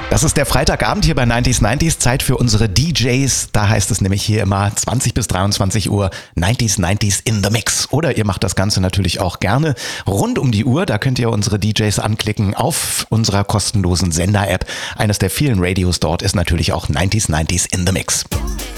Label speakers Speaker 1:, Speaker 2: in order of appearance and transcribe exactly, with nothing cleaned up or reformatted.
Speaker 1: Das ist der Freitagabend hier bei neunzig neunzig, Zeit für unsere D Js. Da heißt es nämlich hier immer zwanzig bis dreiundzwanzig Uhr neunzig neunzig in the Mix. Oder ihr macht das Ganze natürlich auch gerne rund um die Uhr. Da könnt ihr unsere D Js anklicken auf unserer kostenlosen Sender-App. Eines der vielen Radios dort ist natürlich auch neunzig neunzig in the Mix.